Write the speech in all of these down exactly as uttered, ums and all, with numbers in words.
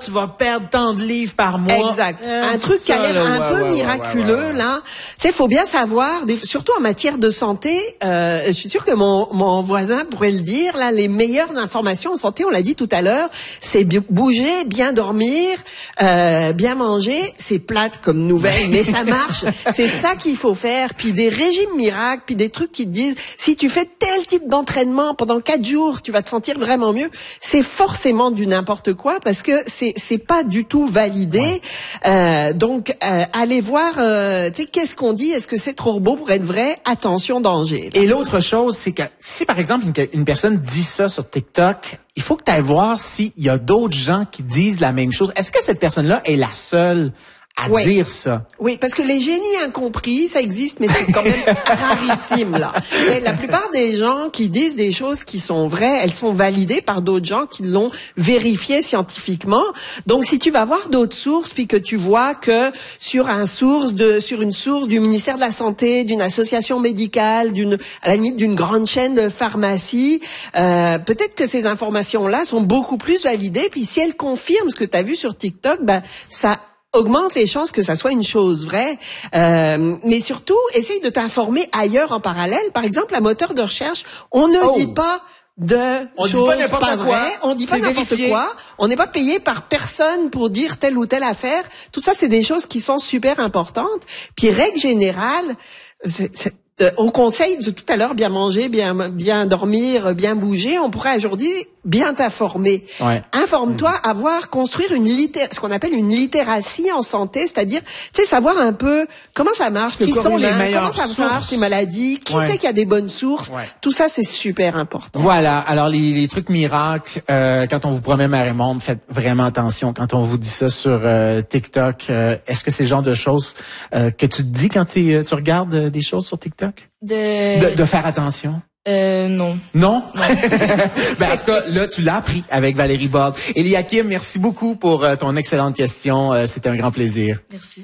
tu vas perdre tant de livres par mois. Exact. Euh, un truc qui a l'air un ouais, peu ouais, miraculeux, ouais, ouais, ouais. là. Tu sais, faut bien savoir, des, surtout en matière de santé, euh, je suis sûre que mon, mon voisin pourrait le dire, là, les meilleures informations en santé, on l'a dit tout à l'heure, c'est bouger, bien dormir, euh, bien manger. C'est plate comme nouvelle, mais ça marche. C'est ça qu'il faut faire. Puis des régimes miracles, puis des trucs qui te disent, si tu fais tel type d'entraînement pendant quatre jours, tu vas te sentir vraiment mieux. C'est forcément du n'importe quoi parce que c'est c'est pas du tout validé. Ouais. Euh, donc euh, allez voir, euh, tu sais, qu'est-ce qu'on dit? Est-ce que c'est trop beau pour être vrai? Attention, danger. Et l'autre chose, c'est que si par exemple une, une personne dit ça sur TikTok, il faut que tu ailles voir s'il y a d'autres gens qui disent la même chose. Est-ce que cette personne-là est la seule à oui. dire ça? Oui, parce que les génies incompris, ça existe, mais c'est quand même rarissime, là. Et la plupart des gens qui disent des choses qui sont vraies, elles sont validées par d'autres gens qui l'ont vérifié scientifiquement. Donc, si tu vas voir d'autres sources, puis que tu vois que sur un source de, sur une source du ministère de la Santé, d'une association médicale, d'une, à la limite d'une grande chaîne de pharmacie, euh, peut-être que ces informations-là sont beaucoup plus validées, puis si elles confirment ce que tu as vu sur TikTok, ben, ça augmente les chances que ça soit une chose vraie. Euh, mais surtout, essaye de t'informer ailleurs en parallèle. Par exemple, un moteur de recherche, on ne oh. dit pas de on choses dit pas n'importe pas quoi. vraies, on dit pas n'importe vérifié. quoi, on n'est pas payé par personne pour dire telle ou telle affaire. Tout ça, c'est des choses qui sont super importantes. Puis, règle générale, c'est, c'est Euh, on conseille de tout à l'heure bien manger, bien bien dormir, bien bouger. On pourrait aujourd'hui bien t'informer. Ouais. Informe-toi, mmh. avoir construire une litté- ce qu'on appelle une littératie en santé, c'est-à-dire, tu sais, savoir un peu comment ça marche le qui corps sont humain, les meilleures comment ça sources? marche les maladies, qui ouais. sait qu'il y a des bonnes sources. Ouais. Tout ça, c'est super important. Voilà. Alors les, les trucs miracles, euh, quand on vous promet Mère et Monde, faites vraiment attention. Quand on vous dit ça sur euh, TikTok, euh, est-ce que c'est le genre de choses euh, que tu te dis quand t'es, tu regardes euh, des choses sur TikTok? De... de... De faire attention? Euh, non. Non? non. Ben, en tout cas, là, tu l'as appris avec Valérie Bob. Eliakim, merci beaucoup pour euh, ton excellente question. Euh, c'était un grand plaisir. Merci.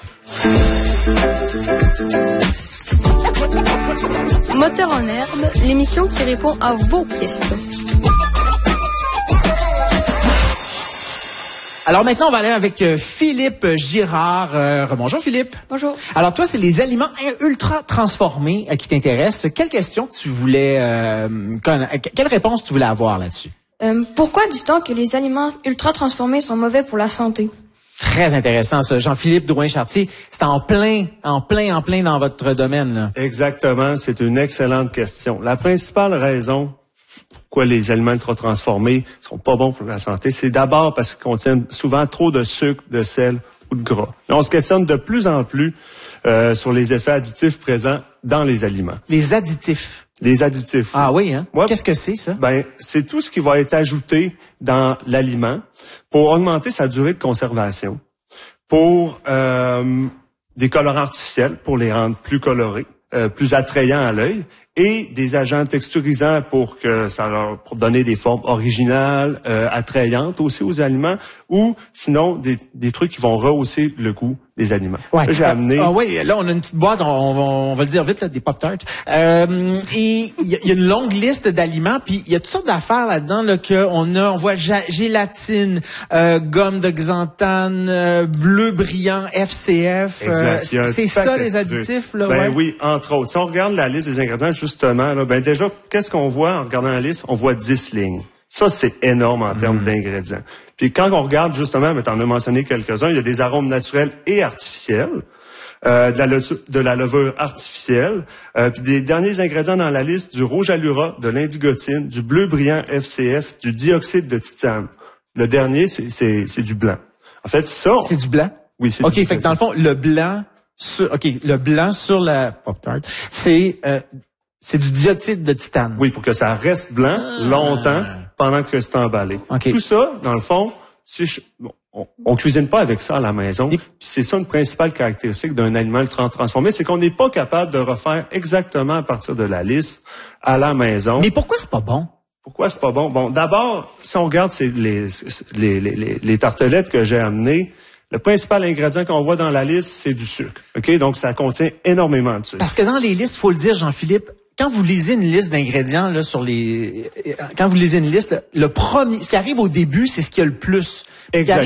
Moteur en herbe, l'émission qui répond à vos questions. Alors maintenant, on va aller avec euh, Philippe Girard. Euh, bonjour Philippe. Bonjour. Alors toi, c'est les aliments ultra transformés euh, qui t'intéressent. Quelle question tu voulais, euh, quelle réponse tu voulais avoir là-dessus? Euh, pourquoi dit-on que les aliments ultra transformés sont mauvais pour la santé? Très intéressant, ça. Jean-Philippe Drouin-Chartier, c'est en plein, en plein, en plein dans votre domaine, là. Exactement. C'est une excellente question. La principale raison pourquoi les aliments ultra transformés sont pas bons pour la santé, c'est d'abord parce qu'ils contiennent souvent trop de sucre, de sel ou de gras. Et on se questionne de plus en plus euh, sur les effets additifs présents dans les aliments. Les additifs. Les additifs. Ah oui, hein? Ouais, qu'est-ce que c'est, ça? Ben, c'est tout ce qui va être ajouté dans l'aliment pour augmenter sa durée de conservation, pour euh, des colorants artificiels, pour les rendre plus colorés, euh, plus attrayants à l'œil, et des agents texturisants pour que ça leur pour donner des formes originales, euh, attrayantes aussi aux aliments, ou sinon des, des trucs qui vont rehausser le goût des aliments. Ouais. Là, j'ai ah, amené. Ah oui, là on a une petite boîte, on, on, va, on va le dire vite là, des Pop-Tarts. Euh, et il y, y a une longue liste d'aliments, puis il y a toutes sortes d'affaires là-dedans là que on a, on voit ja, gélatine, euh, gomme de xanthane, euh, bleu brillant, F C F. Euh, c'est ça les additifs là. Ben ouais. oui, entre autres. Si on regarde la liste des ingrédients justement, là, ben déjà qu'est-ce qu'on voit en regardant la liste? On voit dix lignes. Ça, c'est énorme en termes mmh. d'ingrédients. Puis quand on regarde justement, mais t'en as mentionné quelques-uns, il y a des arômes naturels et artificiels, euh, de, la le- de la levure artificielle, euh, puis des derniers ingrédients dans la liste, du rouge allura, de l'indigotine, du bleu brillant F C F, du dioxyde de titane. Le dernier, c'est, c'est, c'est du blanc. En fait, ça... C'est du blanc? Oui, c'est okay, du blanc. OK, fait que dans le fond, le blanc sur, OK, le blanc sur la Pop-Tart, c'est... Euh, c'est du dioxyde de titane. Oui, pour que ça reste blanc ah. longtemps pendant que c'est emballé. Okay. Tout ça, dans le fond, si je, bon, on, on cuisine pas avec ça à la maison. Et c'est ça une principale caractéristique d'un aliment ultra transformé, c'est qu'on n'est pas capable de refaire exactement à partir de la liste à la maison. Mais pourquoi c'est pas bon? Pourquoi c'est pas bon? Bon, d'abord, si on regarde c'est les, les, les, les, les tartelettes que j'ai amenées, le principal ingrédient qu'on voit dans la liste, c'est du sucre. OK? Donc, ça contient énormément de sucre. Parce que dans les listes, faut le dire, Jean-Philippe, quand vous lisez une liste d'ingrédients là sur les, quand vous lisez une liste, le premier, ce qui arrive au début, c'est ce qu'il y a le plus. Exactement.